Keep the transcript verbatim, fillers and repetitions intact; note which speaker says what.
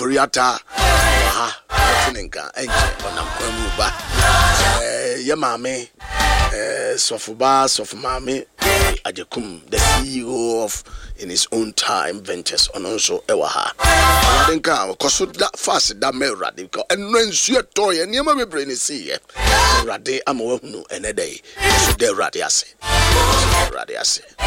Speaker 1: Furiata, aha, Martinenka, Enche, on Amquamuba, eh, Yamame, eh, Sofuba, Sofumami, Ajakum, the C E O of in his own time ventures on also Ewaha. I think I'll that fast that may radical and when you toy and you may brain see Rade Amonu and a day, so they radiasi. Radiasi.